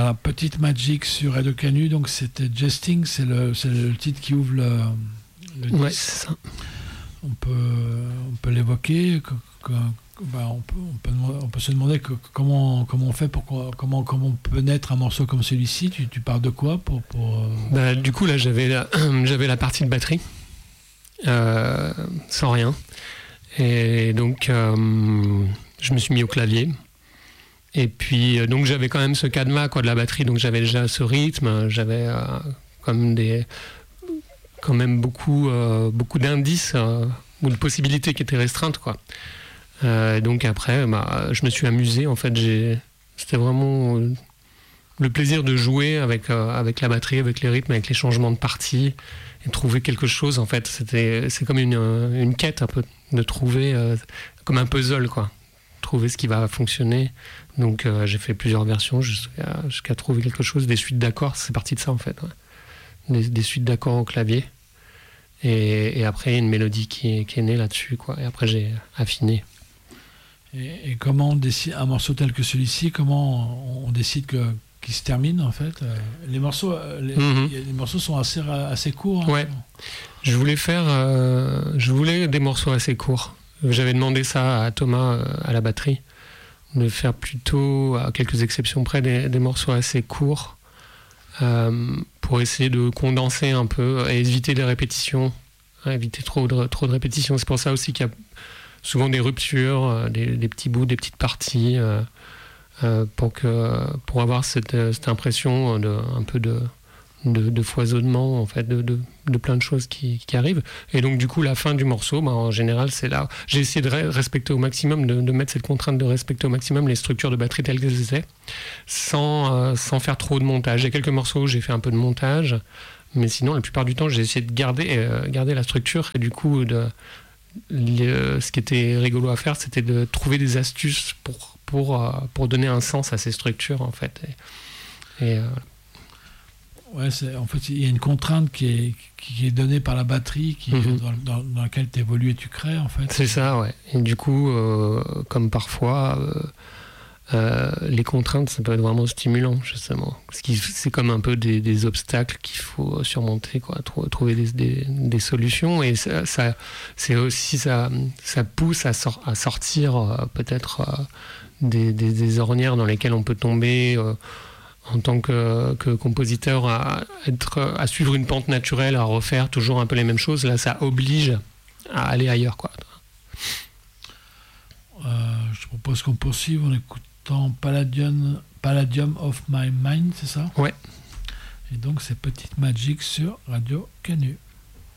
Voilà, Petite Magic sur Radio Canu, donc c'était Jesting, c'est le titre qui ouvre le disque. Ouais, c'est ça. On peut l'évoquer, on peut se demander comment on fait comment on peut naître un morceau comme celui-ci. Tu parles de quoi pour Du coup là j'avais la partie de batterie sans rien, et donc je me suis mis au clavier. Et puis donc j'avais quand même ce cadenas de la batterie, donc j'avais déjà ce rythme, j'avais quand même beaucoup d'indices ou de possibilités qui étaient restreintes quoi. Donc après je me suis amusé en fait, c'était vraiment le plaisir de jouer avec la batterie, avec les rythmes, avec les changements de parties, et trouver quelque chose en fait. C'est comme une quête un peu, de trouver comme un puzzle quoi, trouver ce qui va fonctionner. Donc j'ai fait plusieurs versions jusqu'à trouver quelque chose, des suites d'accords, c'est parti de ça en fait, ouais. Des suites d'accords au clavier, et après une mélodie qui est née là-dessus quoi, et après j'ai affiné. Et comment on décide un morceau tel que celui-ci, comment on décide qu'il se termine en fait? Les morceaux sont assez courts. Hein, ouais. Je voulais des morceaux assez courts. J'avais demandé ça à Thomas à la batterie, de faire plutôt, à quelques exceptions près, des morceaux assez courts, pour essayer de condenser un peu et éviter les répétitions, éviter trop de répétitions. C'est pour ça aussi qu'il y a souvent des ruptures, des petits bouts, des petites parties, pour avoir cette impression un peu de foisonnement en fait, de plein de choses qui arrivent. Et donc du coup la fin du morceau, en général c'est là, j'ai essayé de respecter au maximum, de mettre cette contrainte de respecter au maximum les structures de batterie telles qu'elles étaient, sans faire trop de montage. Il y a quelques morceaux où j'ai fait un peu de montage, mais sinon la plupart du temps j'ai essayé de garder la structure. Et du coup ce qui était rigolo à faire, c'était de trouver des astuces pour donner un sens à ces structures en fait. Ouais, en fait, il y a une contrainte qui est donnée par la batterie, dans laquelle tu évolues et tu crées, en fait. C'est ça, ouais. Et du coup, comme parfois, les contraintes, ça peut être vraiment stimulant, justement. Parce que c'est comme un peu des obstacles qu'il faut surmonter, quoi. Trouver des solutions. Et ça c'est aussi, ça pousse à sortir peut-être des ornières dans lesquelles on peut tomber, en tant que compositeur, à suivre une pente naturelle, à refaire toujours un peu les mêmes choses. Là, ça oblige à aller ailleurs, quoi. Je propose qu'on poursuive en écoutant Palladium of My Mind, c'est ça? Ouais. Et donc, c'est Petite Magic sur Radio Canu.